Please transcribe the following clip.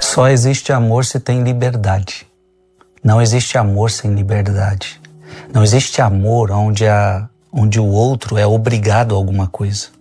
Só existe amor se tem liberdade. Não existe amor sem liberdade. Não existe amor onde o outro é obrigado a alguma coisa.